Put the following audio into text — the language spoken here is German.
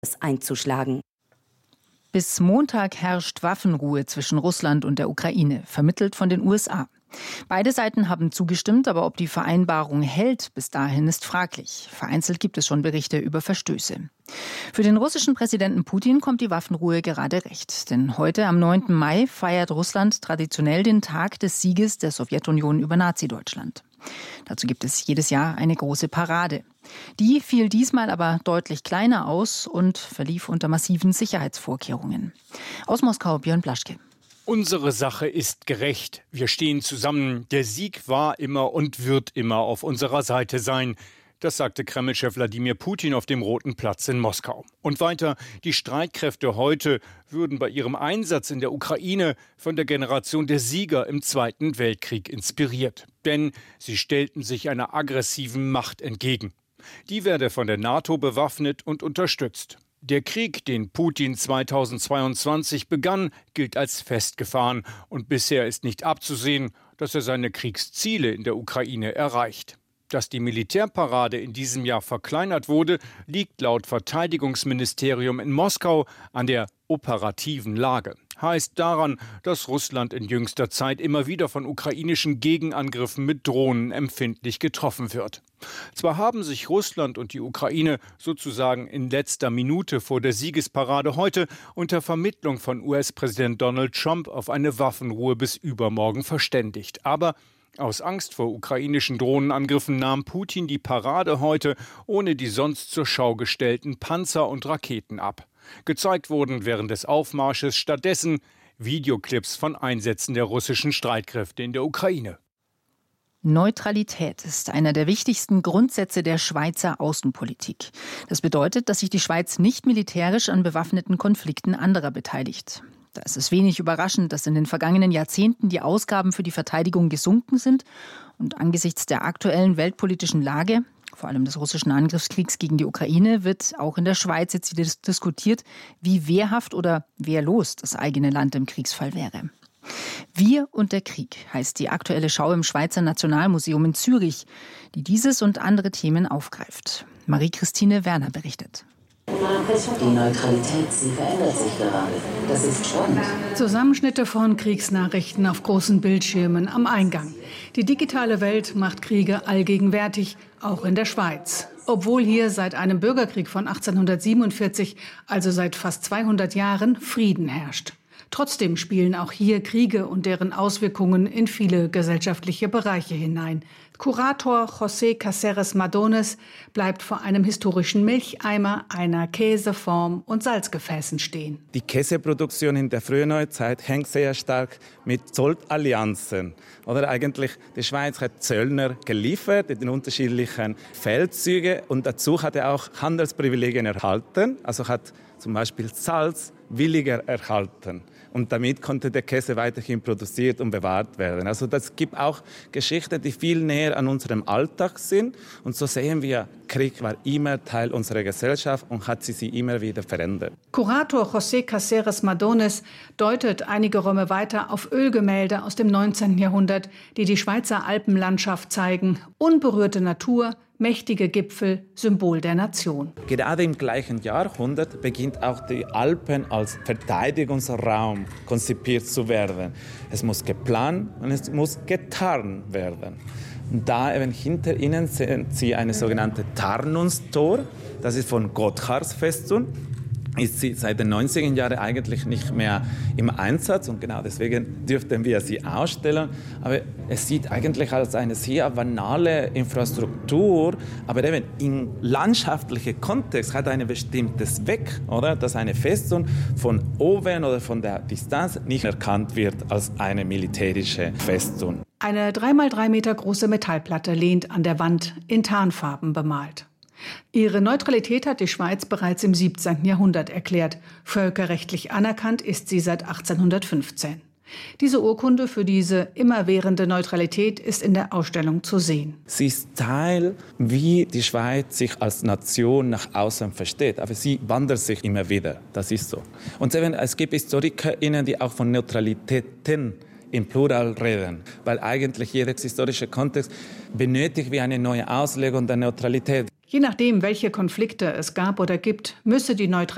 einzuschlagen. Bis Montag herrscht Waffenruhe zwischen Russland und der Ukraine, vermittelt von den USA. Beide Seiten haben zugestimmt, aber ob die Vereinbarung hält, bis dahin ist fraglich. Vereinzelt gibt es schon Berichte über Verstöße. Für den russischen Präsidenten Putin kommt die Waffenruhe gerade recht. Denn heute, am 9. Mai, feiert Russland traditionell den Tag des Sieges der Sowjetunion über Nazi-Deutschland. Dazu gibt es jedes Jahr eine große Parade. Die fiel diesmal aber deutlich kleiner aus und verlief unter massiven Sicherheitsvorkehrungen. Aus Moskau, Björn Blaschke. Unsere Sache ist gerecht. Wir stehen zusammen. Der Sieg war immer und wird immer auf unserer Seite sein. Das sagte Kreml-Chef Wladimir Putin auf dem Roten Platz in Moskau. Und weiter, die Streitkräfte heute würden bei ihrem Einsatz in der Ukraine von der Generation der Sieger im Zweiten Weltkrieg inspiriert. Denn sie stellten sich einer aggressiven Macht entgegen. Die werde von der NATO bewaffnet und unterstützt. Der Krieg, den Putin 2022 begann, gilt als festgefahren. Und bisher ist nicht abzusehen, dass er seine Kriegsziele in der Ukraine erreicht. Dass die Militärparade in diesem Jahr verkleinert wurde, liegt laut Verteidigungsministerium in Moskau an der operativen Lage. Heißt daran, dass Russland in jüngster Zeit immer wieder von ukrainischen Gegenangriffen mit Drohnen empfindlich getroffen wird. Zwar haben sich Russland und die Ukraine sozusagen in letzter Minute vor der Siegesparade heute unter Vermittlung von US-Präsident Donald Trump auf eine Waffenruhe bis übermorgen verständigt. Aber aus Angst vor ukrainischen Drohnenangriffen nahm Putin die Parade heute ohne die sonst zur Schau gestellten Panzer und Raketen ab. Gezeigt wurden während des Aufmarsches stattdessen Videoclips von Einsätzen der russischen Streitkräfte in der Ukraine. Neutralität ist einer der wichtigsten Grundsätze der Schweizer Außenpolitik. Das bedeutet, dass sich die Schweiz nicht militärisch an bewaffneten Konflikten anderer beteiligt. Da ist es wenig überraschend, dass in den vergangenen Jahrzehnten die Ausgaben für die Verteidigung gesunken sind und angesichts der aktuellen weltpolitischen Lage, vor allem des russischen Angriffskriegs gegen die Ukraine, wird auch in der Schweiz jetzt wieder diskutiert, wie wehrhaft oder wehrlos das eigene Land im Kriegsfall wäre. Wir und der Krieg heißt die aktuelle Schau im Schweizer Nationalmuseum in Zürich, die dieses und andere Themen aufgreift. Marie-Christine Werner berichtet. Die Neutralität, sie verändert sich gerade. Das ist spannend. Zusammenschnitte von Kriegsnachrichten auf großen Bildschirmen am Eingang. Die digitale Welt macht Kriege allgegenwärtig, auch in der Schweiz. Obwohl hier seit einem Bürgerkrieg von 1847, also seit fast 200 Jahren, Frieden herrscht. Trotzdem spielen auch hier Kriege und deren Auswirkungen in viele gesellschaftliche Bereiche hinein. Kurator José Cáceres Madones bleibt vor einem historischen Milcheimer, einer Käseform und Salzgefäßen stehen. Die Käseproduktion in der frühen Neuzeit hängt sehr stark mit Zollallianzen. Oder eigentlich, die Schweiz hat Zöllner geliefert in den unterschiedlichen Feldzügen und dazu hat er auch Handelsprivilegien erhalten, also hat zum Beispiel Salz billiger erhalten. Und damit konnte der Käse weiterhin produziert und bewahrt werden. Also das gibt auch Geschichten, die viel näher an unserem Alltag sind. Und so sehen wir, Krieg war immer Teil unserer Gesellschaft und hat sie immer wieder verändert. Kurator José Cáceres Madones deutet einige Räume weiter auf Ölgemälde aus dem 19. Jahrhundert, die die Schweizer Alpenlandschaft zeigen. Unberührte Natur, mächtige Gipfel, Symbol der Nation. Gerade im gleichen Jahrhundert beginnt auch die Alpen als Verteidigungsraum konzipiert zu werden. Es muss geplant und es muss getarnt werden. Und da eben hinter ihnen sehen Sie eine sogenannte Tarnungstor. Das ist von Gotthards Festung. Ist sie seit den 90er Jahren eigentlich nicht mehr im Einsatz und genau deswegen dürften wir sie ausstellen. Aber es sieht eigentlich als eine sehr banale Infrastruktur, aber eben im landschaftlichen Kontext hat einen bestimmten Zweck, oder? Dass eine Festung von oben oder von der Distanz nicht erkannt wird als eine militärische Festung. Eine 3x3 Meter große Metallplatte lehnt an der Wand, in Tarnfarben bemalt. Ihre Neutralität hat die Schweiz bereits im 17. Jahrhundert erklärt. Völkerrechtlich anerkannt ist sie seit 1815. Diese Urkunde für diese immerwährende Neutralität ist in der Ausstellung zu sehen. Sie ist Teil, wie die Schweiz sich als Nation nach außen versteht. Aber sie wandelt sich immer wieder. Das ist so. Und es gibt HistorikerInnen, die auch von Neutralitäten im Plural reden. Weil eigentlich jeder historische Kontext benötigt wie eine neue Auslegung der Neutralität. Je nachdem, welche Konflikte es gab oder gibt, müsse die Neutralität